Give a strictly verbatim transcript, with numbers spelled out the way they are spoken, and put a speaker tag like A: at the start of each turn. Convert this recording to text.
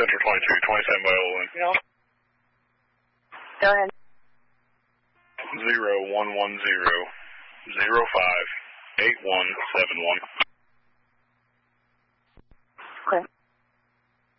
A: Center twenty-two, twenty-seven by Olin.
B: Yeah. Go ahead.
A: Zero one one zero zero five eight one seven one.